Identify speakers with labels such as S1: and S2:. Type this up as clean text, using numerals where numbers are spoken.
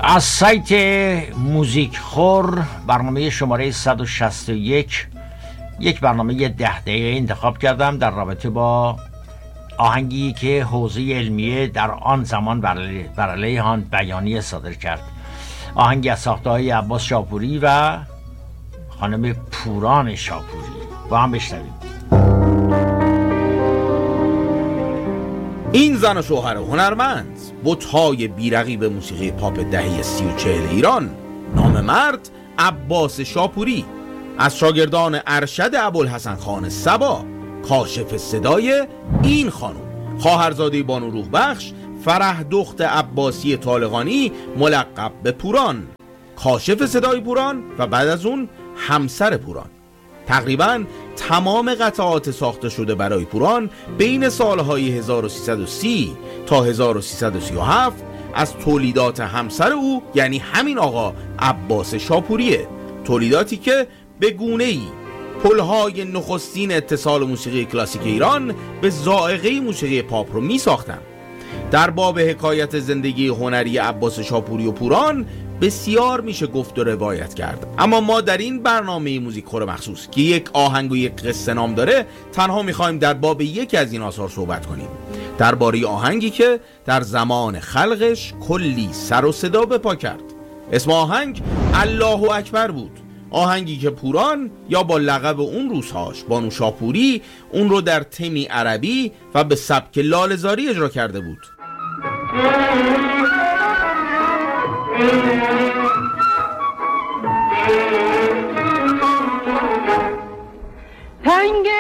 S1: از سایت موزیک خور برنامه شماره 161 یک برنامه 10 دقیقه انتخاب کردم در رابطه با آهنگی که حوزه علمیه در آن زمان بر علیه آن بیانیه صادر کرد. آهنگی از ساخته‌های عباس شاپوری و خانم پوران شاپوری. با هم بشنویم.
S2: این زن و شوهر هنرمند، بت‌های بی‌رقیب موسیقی پاپ دهه 30 و 40 ایران، نام مرد عباس شاپوری، از شاگردان ارشد ابوالحسن خان صبا، کاشف صدای این خانم، خواهرزاده بانو روح بخش، فرح دخت عباسی طالقانی ملقب به پوران، کاشف صدای پوران و بعد از اون همسر پوران. تقریباً تمام قطعات ساخته شده برای پوران بین سالهای 1330 تا 1337 از تولیدات همسر او، یعنی همین آقا عباس شاپوریه. تولیداتی که به گونه‌ای پلهای نخستین اتصال موسیقی کلاسیک ایران به ذائقه موسیقی پاپ رو می ساختن. در باب حکایت زندگی هنری عباس شاپوری و پوران بسیار میشه گفت و روایت کرد، اما ما در این برنامه موزیک خور مخصوص که یک آهنگ و یک قصه نام داره تنها میخوایم در باب یکی از این آثار صحبت کنیم، درباره آهنگی که در زمان خلقش کلی سر و صدا به پا کرد. اسم آهنگ الله اکبر بود، آهنگی که پوران یا با لقب اون روزهاش بانو شاپوری اون رو در تمی عربی و به سبک لاله‌زاری اجرا کرده بود.